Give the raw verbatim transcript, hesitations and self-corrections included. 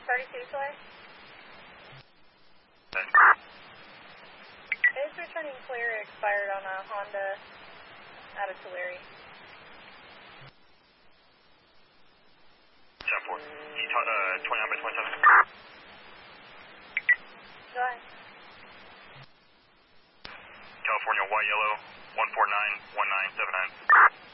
thirty-two Soy. It's returning clear, expired on a Honda out of Tulare. ten four. Uh, twenty-nine by twenty-seven. Go ahead. California, white, yellow, one four nine one nine seven nine.